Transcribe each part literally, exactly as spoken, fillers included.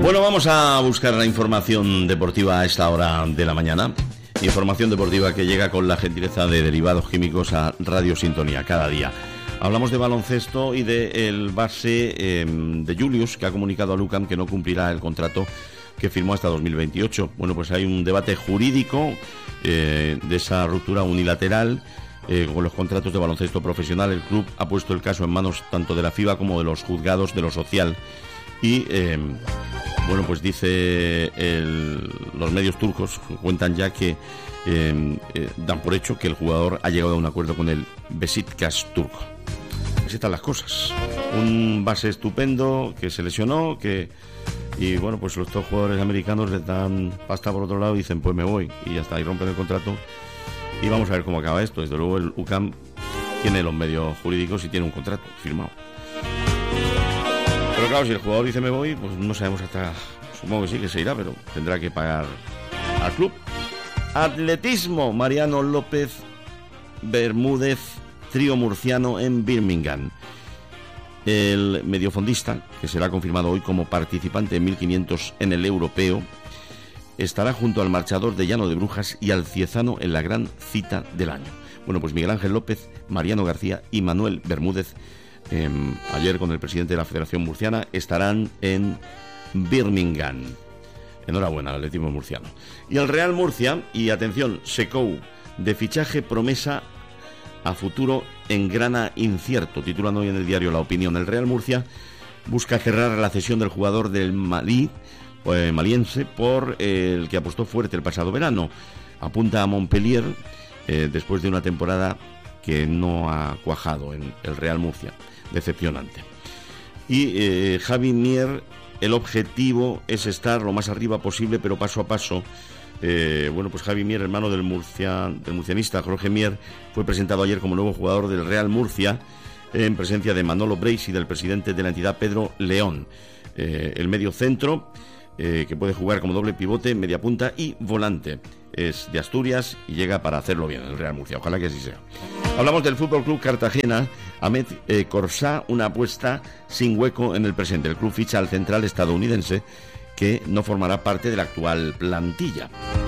Bueno, vamos a buscar la información deportiva a esta hora de la mañana. Información deportiva que llega con la gentileza de Derivados Químicos a Radio Sintonía cada día. Hablamos de baloncesto y del base eh, de Julius, que ha comunicado a Lucam que no cumplirá el contrato que firmó hasta dos mil veintiocho. Bueno, pues hay un debate jurídico eh, de esa ruptura unilateral eh, con los contratos de baloncesto profesional. El club ha puesto el caso en manos tanto de la FIBA como de los juzgados de lo social. Y, eh, bueno, pues dice el, los medios turcos, cuentan ya que eh, eh, dan por hecho que el jugador ha llegado a un acuerdo con el Beşiktaş turco. Así están las cosas. Un base estupendo que se lesionó, que y bueno, pues los dos jugadores americanos le dan pasta por otro lado y dicen pues me voy y ya está, y rompen el contrato y vamos a ver cómo acaba esto. Desde luego el U C A M tiene los medios jurídicos y tiene un contrato firmado. Pero claro, si el jugador dice me voy, pues no sabemos hasta, supongo que sí que se irá, pero tendrá que pagar al club. Atletismo, Mariano López Bermúdez, trío murciano en Birmingham. El mediofondista, que será confirmado hoy como participante en mil quinientos en el europeo, estará junto al marchador de Llano de Brujas y al ciezano en la gran cita del año. Bueno, pues Miguel Ángel López, Mariano García y Manuel Bermúdez, eh, ayer con el presidente de la Federación Murciana, estarán en Birmingham. Enhorabuena al atletismo murciano. Y el Real Murcia, y atención, Secou, de fichaje promesa a futuro engrana incierto, titulan hoy en el diario La Opinión. El Real Murcia busca cerrar la cesión del jugador del Malí, eh, maliense, por eh, el que apostó fuerte el pasado verano. Apunta a Montpellier eh, después de una temporada que no ha cuajado en el Real Murcia. Decepcionante. Y eh, Javi Mier, el objetivo es estar lo más arriba posible, pero paso a paso. Eh, bueno, pues Javi Mier, hermano del, Murcia, del murcianista Jorge Mier, fue presentado ayer como nuevo jugador del Real Murcia en presencia de Manolo Breis y del presidente de la entidad, Pedro León. Eh, el medio centro, eh, que puede jugar como doble pivote, media punta y volante. Es de Asturias y llega para hacerlo bien el Real Murcia. Ojalá que así sea. Hablamos del Fútbol Club Cartagena. Ahmed eh, Corsá, una apuesta sin hueco en el presente. El club ficha al central estadounidense, que no formará parte de la actual plantilla.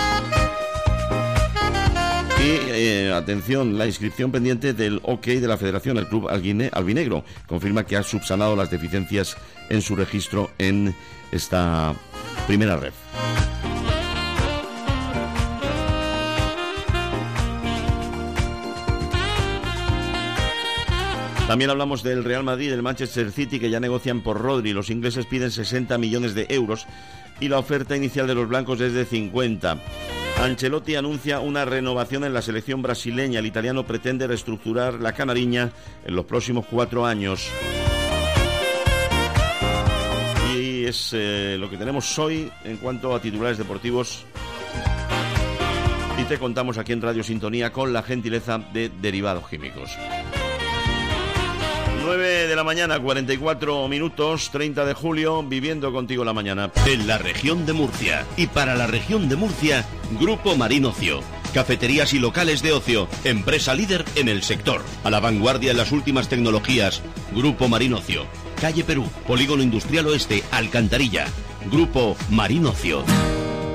Y eh, atención, la inscripción pendiente del OK de la Federación. El club alguine, albinegro confirma que ha subsanado las deficiencias en su registro en esta primera red. También hablamos del Real Madrid y del Manchester City, que ya negocian por Rodri. Los ingleses piden sesenta millones de euros y la oferta inicial de los blancos es de cincuenta. Ancelotti anuncia una renovación en la selección brasileña. El italiano pretende reestructurar la canariña en los próximos cuatro años. Y es eh, lo que tenemos hoy en cuanto a titulares deportivos. Y te contamos aquí en Radio Sintonía con la gentileza de Derivados Químicos. nueve de la mañana, cuarenta y cuatro minutos, treinta de julio, viviendo contigo la mañana. En la región de Murcia y para la región de Murcia, Grupo Marín Ocio. Cafeterías y locales de ocio, empresa líder en el sector. A la vanguardia en las últimas tecnologías, Grupo Marín Ocio. Calle Perú, Polígono Industrial Oeste, Alcantarilla. Grupo Marín Ocio.